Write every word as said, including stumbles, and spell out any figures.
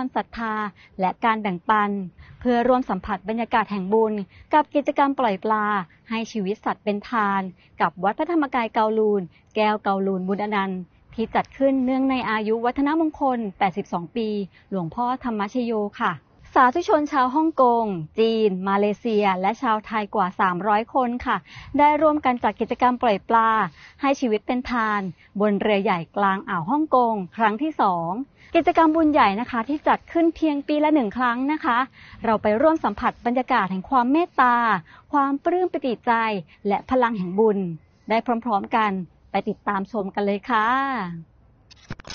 ความศรัทธาและการแบ่งปันเพื่อร่วมสัมผัสบรรยากาศแห่งบุญกับกิจกรรมปล่อยปลาให้ชีวิตสัตว์เป็นทานกับวัดพระธรรมกายเกาลูนแก้วเกาลูนบุญอนันต์ที่จัดขึ้นเนื่องในอายุวัฒนมงคลแปดสิบสองปีหลวงพ่อธรรมชโยค่ะสาธุชนชาวฮ่องกงจีนมาเลเซียและชาวไทยกว่าสามร้อยคนค่ะได้ร่วมกันจัดกิจกรรมปล่อยปลาให้ชีวิตเป็นทานบนเรือใหญ่กลางอ่าวฮ่องกงครั้งที่สองกิจกรรมบุญใหญ่นะคะที่จัดขึ้นเพียงปีละหนึ่งครั้งนะคะเราไปร่วมสัมผัสบรรยากาศแห่งความเมตตาความปลื้มปิติใจและพลังแห่งบุญได้พร้อมๆกันไปติดตามชมกันเลยค่ะ